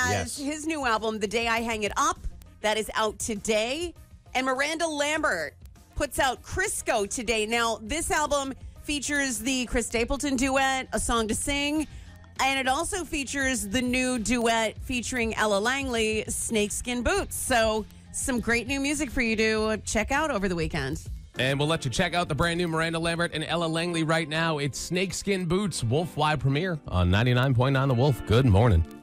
has his new album, The Day I Hang It Up, that is out today. And Miranda Lambert puts out Crisco today. Now, this album features the Chris Stapleton duet, A Song to Sing, and it also features the new duet featuring Ella Langley, Snakeskin Boots. So some great new music for you to check out over the weekend. And we'll let you check out the brand new Miranda Lambert and Ella Langley right now. It's Snakeskin Boots, Wolf Wide premiere on 99.9 The Wolf. Good morning.